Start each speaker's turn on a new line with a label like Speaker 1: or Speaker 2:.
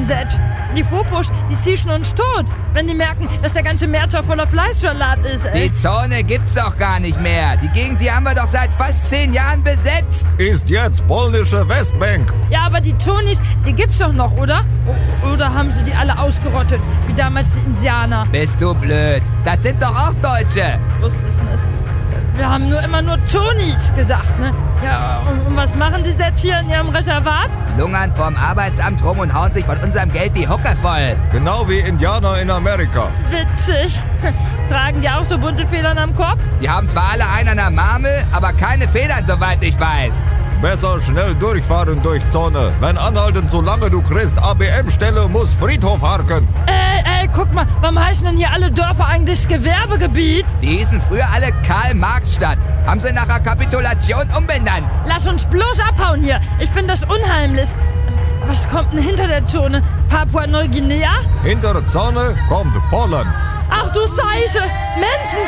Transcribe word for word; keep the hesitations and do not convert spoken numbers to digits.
Speaker 1: Setsch. Die Fopusch, die zischen uns tot, wenn die merken, dass der ganze Märzer voller Fleischsalat ist, ey.
Speaker 2: Die Zone gibt's doch gar nicht mehr. Die Gegend, die haben wir doch seit fast zehn Jahren besetzt.
Speaker 3: Ist jetzt polnische Westbank.
Speaker 1: Ja, aber die Tonis, die gibt's doch noch, oder? O- oder haben sie die alle ausgerottet, wie damals die Indianer?
Speaker 2: Bist du blöd? Das sind doch auch Deutsche.
Speaker 1: Ich wusste es nicht. Wir haben nur immer nur Tonis gesagt, ne? Ja, und, und was machen die jetzt hier in ihrem Reservat?
Speaker 2: Die lungern vorm Arbeitsamt rum und hauen sich von unserem Geld die Hucke voll.
Speaker 3: Genau wie Indianer in Amerika.
Speaker 1: Witzig. Tragen die auch so bunte Federn am Kopf?
Speaker 2: Die haben zwar alle einen an der Marmel, aber keine Federn, soweit ich weiß.
Speaker 3: Besser schnell durchfahren durch Zone. Wenn anhalten, solange du kriegst A B M-Stelle, muss Friedhof harken.
Speaker 1: Ey, ey, guck mal, warum heißen denn hier alle Dörfer eigentlich Gewerbegebiet?
Speaker 2: Die hießen früher alle Karl-Marx-Stadt. Haben sie nach der Kapitulation umbenannt.
Speaker 1: Lass uns bloß abhauen hier. Ich finde das unheimlich. Was kommt denn hinter der Zone? Papua-Neuguinea?
Speaker 3: Hinter der Zone kommt Polen.
Speaker 1: Ach du Scheiße! Menschen